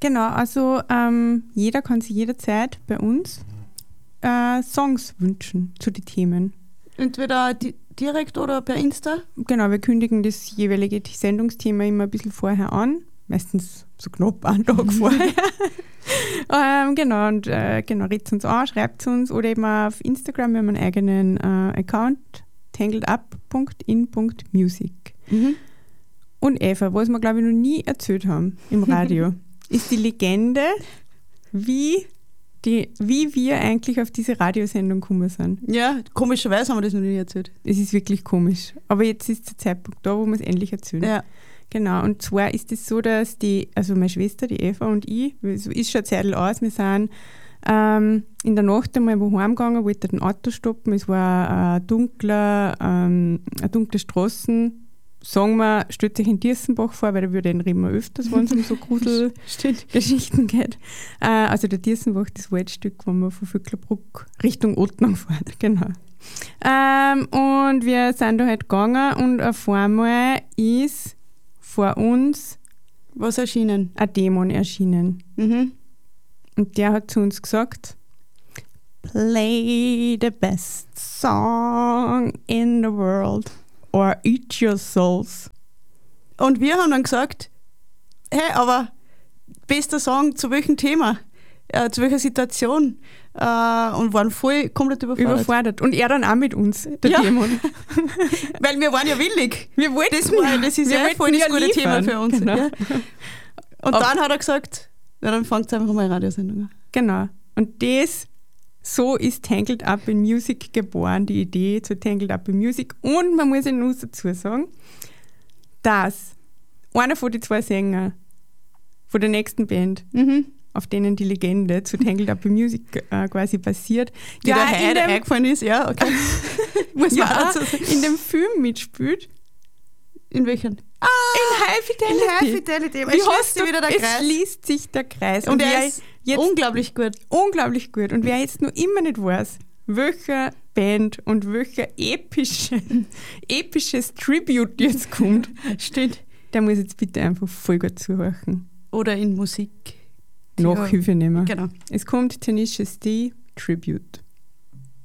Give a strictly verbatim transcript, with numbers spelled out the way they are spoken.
Genau, also ähm, jeder kann sich jederzeit bei uns äh, Songs wünschen zu den Themen. Entweder di- direkt oder per Insta? Genau, wir kündigen das jeweilige Sendungsthema immer ein bisschen vorher an, meistens so knapp einen Tag vorher. ähm, genau, und äh, genau, redet uns an, schreibt uns oder eben auf Instagram, wir haben einen eigenen äh, Account, tangledup punkt in punkt music. Mhm. Und Eva, was wir glaube ich noch nie erzählt haben im Radio, ist die Legende, wie, die, wie wir eigentlich auf diese Radiosendung gekommen sind. Ja, komischerweise haben wir das noch nie erzählt. Es ist wirklich komisch. Aber jetzt ist der Zeitpunkt da, wo wir es endlich erzählen. Ja. Genau, und zwar ist es so, dass die, also meine Schwester, die Eva und ich, es ist schon eine Zeit aus, wir sind ähm, in der Nacht einmal wo heimgegangen, wollten ein Auto stoppen, es war ein dunkler, ähm, eine dunkle Straßen. Sagen wir, stellt sich in Dirsenbach vor, weil da würde den reden wir öfters, wenn es um so Gruselgeschichten geht. Äh, also der Dirsenbach, das Waldstück, wo man von Vöcklerbruck Richtung Ottnang fährt, genau. Ähm, und wir sind da halt gegangen und auf einmal ist vor uns Was erschienen? ein Dämon erschienen. Mhm. Und der hat zu uns gesagt, play the best song in the world. Or eat your souls. Und wir haben dann gesagt, hey, aber bester Song zu welchem Thema? Äh, zu welcher Situation? Äh, und waren voll komplett überfordert. Überfordert. Und er dann auch mit uns, der Ja. Dämon. Weil wir waren ja willig. Wir wollten Das, war, das ist wir ja wollten voll das ja gute liefern. Thema für uns. Genau. Ja. Und Aber- dann hat er gesagt, ja, dann fangt einfach mal eine Radiosendung an. Genau. Und das, so ist Tangled Up in Music geboren, die Idee zu Tangled Up in Music. Und man muss ja nur dazu sagen, dass einer von den zwei Sänger von der nächsten Band, Mhm. auf denen die Legende zu Tangled Up in Music äh, quasi basiert, Die ja, der in heute dem, eingefallen ist, ja, okay. Muss man ja, auch dazu sagen. in dem Film mitspielt. In welchen? In High Fidelity. In High Fidelity. Wie Es hast schließt du, sich wieder der es Kreis. schließt sich der Kreis. Und wer er ist jetzt unglaublich gut. unglaublich gut. Und wer jetzt noch immer nicht weiß, welcher Band und welcher epische, episches Tribute jetzt kommt, Stimmt. der muss jetzt bitte einfach voll gut zuhören. Oder in Musik. Nachhilfe nehmen. Genau. Es kommt Tenacious D Tribute.